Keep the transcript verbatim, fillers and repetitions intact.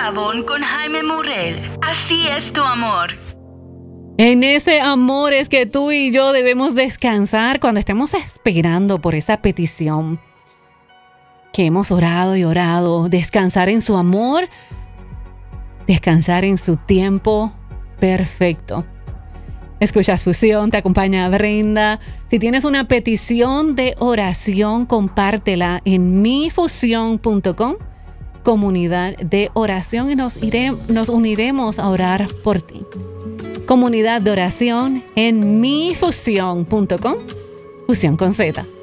Pavón con Jaime Murrell. Así es tu amor. En ese amor es que tú y yo debemos descansar cuando estemos esperando por esa petición que hemos orado y orado. Descansar en su amor, descansar en su tiempo perfecto. Escuchas Fusión, te acompaña Brenda. Si tienes una petición de oración, compártela en mi fusión punto com, comunidad de oración, y nos, iré, nos uniremos a orar por ti. Comunidad de oración en mi fusión punto com, Fusión con Z.